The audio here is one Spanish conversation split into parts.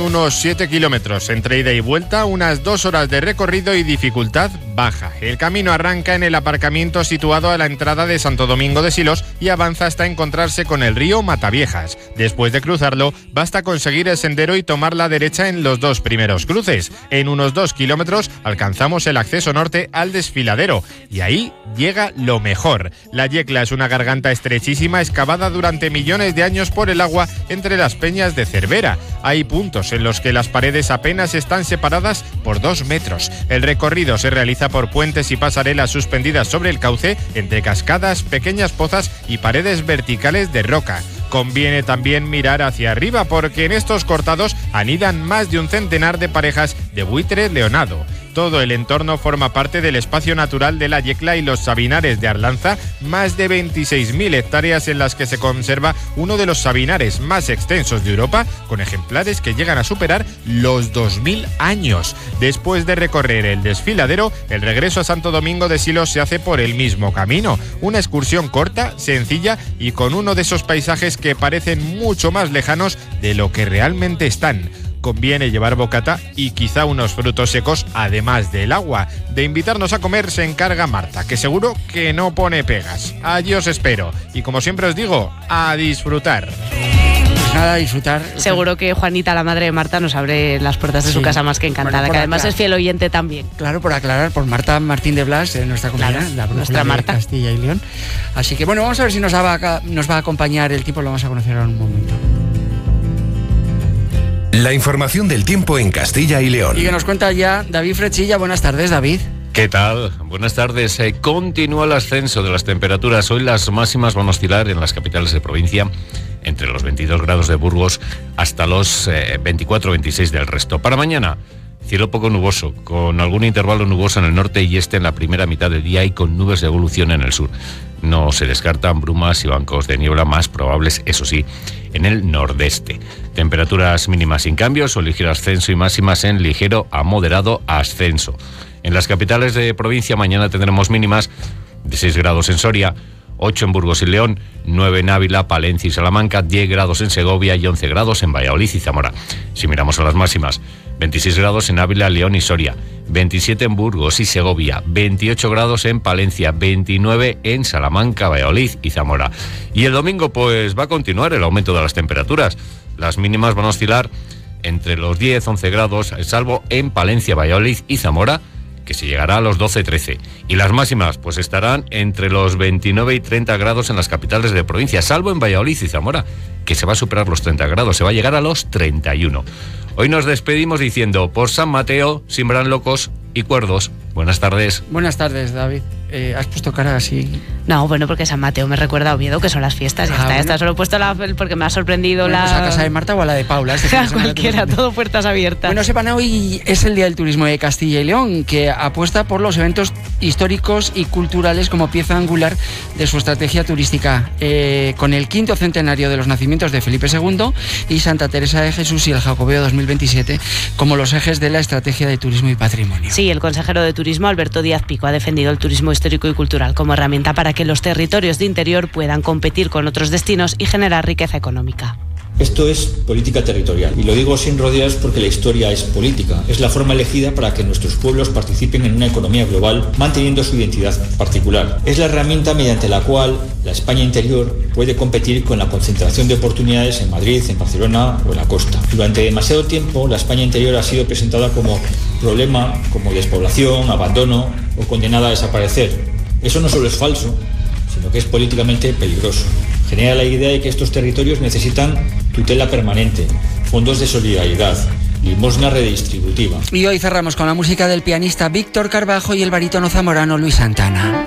unos 7 kilómetros entre ida y vuelta, unas 2 horas de recorrido y dificultad baja. El camino arranca en el aparcamiento situado a la entrada de Santo Domingo de Silos y avanza hasta encontrarse con el río Mataviejas. Después de cruzarlo, basta conseguir el sendero y tomar la derecha en los 2 primeros cruces. En unos 2 kilómetros alcanzamos el acceso norte al desfiladero y ahí llega lo mejor. La Yecla es una garganta estrechísima excavada durante millones de años por el agua entre las peñas de Cervera. Hay puntos en los que las paredes apenas están separadas por 2 metros. El recorrido se realiza por puentes y pasarelas suspendidas sobre el cauce entre cascadas, pequeñas pozas y paredes verticales de roca. Conviene también mirar hacia arriba porque en estos cortados anidan más de un centenar de parejas de buitre leonado. Todo el entorno forma parte del espacio natural de la Yecla y los Sabinares de Arlanza, más de 26.000 hectáreas en las que se conserva uno de los sabinares más extensos de Europa, con ejemplares que llegan a superar los 2.000 años. Después de recorrer el desfiladero, el regreso a Santo Domingo de Silos se hace por el mismo camino. Una excursión corta, sencilla y con uno de esos paisajes que parecen mucho más lejanos de lo que realmente están. Conviene llevar bocata y quizá unos frutos secos, además del agua. De invitarnos a comer se encarga Marta, que seguro que no pone pegas. Allí os espero. Y como siempre os digo, a disfrutar. Pues nada, a disfrutar. Seguro que Juanita, la madre de Marta, nos abre las puertas de su casa más que encantada, bueno, que además es fiel oyente también. Claro, por aclarar, por Marta Martín de Blas, nuestra compañera, claro, la nuestra Marta. Castilla y León. Así que bueno, vamos a ver si nos va a acompañar el tiempo, lo vamos a conocer ahora en un momento. La información del tiempo en Castilla y León. Y que nos cuenta ya David Frechilla. Buenas tardes, David. ¿Qué tal? Buenas tardes. Continúa el ascenso de las temperaturas. Hoy las máximas van a oscilar en las capitales de provincia entre los 22 grados de Burgos hasta los 24-26 del resto. Para mañana, cielo poco nuboso, con algún intervalo nuboso en el norte y este en la primera mitad del día y con nubes de evolución en el sur. No se descartan brumas y bancos de niebla más probables, eso sí, en el nordeste. Temperaturas mínimas sin cambios o ligero ascenso y máximas en ligero a moderado ascenso. En las capitales de provincia mañana tendremos mínimas de 6 grados en Soria, 8 en Burgos y León, 9 en Ávila, Palencia y Salamanca, 10 grados en Segovia y 11 grados en Valladolid y Zamora. Si miramos a las máximas, 26 grados en Ávila, León y Soria, 27 en Burgos y Segovia, 28 grados en Palencia, 29 en Salamanca, Valladolid y Zamora. Y el domingo pues va a continuar el aumento de las temperaturas. Las mínimas van a oscilar entre los 10-11 grados, salvo en Palencia, Valladolid y Zamora, que se llegará a los 12-13. Y las máximas pues estarán entre los 29 y 30 grados en las capitales de provincia, salvo en Valladolid y Zamora, que se va a superar los 30 grados, se va a llegar a los 31. Hoy nos despedimos diciendo, por San Mateo, siembran locos y cuerdos. Buenas tardes. Buenas tardes, David. ¿Has puesto cara así? No, bueno, porque San Mateo me recuerda a Oviedo, que son las fiestas. Ya está, bueno. Esta solo he puesto porque me ha sorprendido ¿A casa de Marta o a la de Paula? Cualquiera, todo puertas abiertas. Bueno, sepan, hoy es el Día del Turismo de Castilla y León, que apuesta por los eventos históricos y culturales como pieza angular de su estrategia turística, con el 5º centenario de los nacimientos de Felipe II y Santa Teresa de Jesús y el Jacobeo 2027 como los ejes de la estrategia de turismo y patrimonio. Sí, el consejero de Turismo, Alberto Díaz Pico, ha defendido el turismo histórico y cultural como herramienta para que los territorios de interior puedan competir con otros destinos y generar riqueza económica. Esto es política territorial y lo digo sin rodeos porque la historia es política. Es la forma elegida para que nuestros pueblos participen en una economía global manteniendo su identidad particular. Es la herramienta mediante la cual la España interior puede competir con la concentración de oportunidades en Madrid, en Barcelona o en la costa. Durante demasiado tiempo la España interior ha sido presentada como problema, como despoblación, abandono o condenada a desaparecer. Eso no solo es falso, sino que es políticamente peligroso. Genera la idea de que estos territorios necesitan tutela permanente, fondos de solidaridad, limosna redistributiva. Y hoy cerramos con la música del pianista Víctor Carbajo y el barítono zamorano Luis Santana.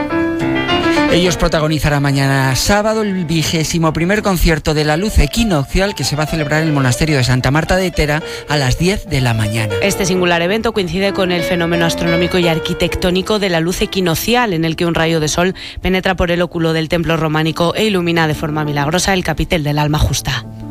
Ellos protagonizarán mañana sábado el 21º concierto de la luz equinoccial que se va a celebrar en el monasterio de Santa Marta de Tera a las 10 de la mañana. Este singular evento coincide con el fenómeno astronómico y arquitectónico de la luz equinoccial, en el que un rayo de sol penetra por el óculo del templo románico e ilumina de forma milagrosa el capitel del Alma Justa.